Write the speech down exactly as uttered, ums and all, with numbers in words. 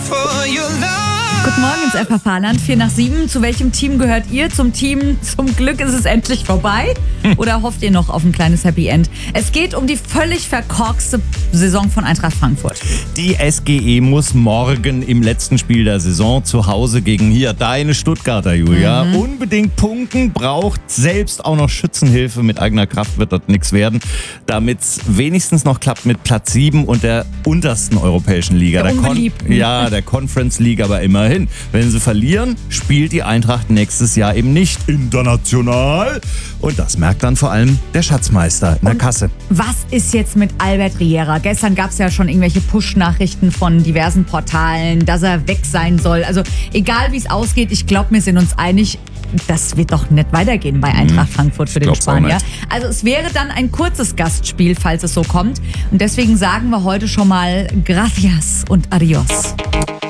Guten Morgen ins F H Fahrland, vier nach sieben. Zu welchem Team gehört ihr? Zum Team zum Glück ist es endlich vorbei? Oder hofft ihr noch auf ein kleines Happy End? Es geht um die völlig verkorkste Saison von Eintracht Frankfurt. Die S G E muss morgen im letzten Spiel der Saison zu Hause gegen hier deine Stuttgarter, Julia, mhm. unbedingt punkten, braucht selbst auch noch Schützenhilfe. Mit eigener Kraft wird das nichts werden, damit es wenigstens noch klappt mit Platz sieben und der untersten europäischen Liga. Der der Con- ja, der Conference League, aber immerhin. Wenn sie verlieren, spielt die Eintracht nächstes Jahr eben nicht international. Und das merkt dann vor allem der Schatzmeister in der und Kasse. Was ist jetzt mit Albert Riera? Gestern gab es ja schon irgendwelche Push-Nachrichten von diversen Portalen, dass er weg sein soll. Also egal wie es ausgeht, ich glaube, wir sind uns einig, das wird doch nicht weitergehen bei Eintracht Frankfurt für den Spanier. Also es wäre dann ein kurzes Gastspiel, falls es so kommt. Und deswegen sagen wir heute schon mal Gracias und Adios.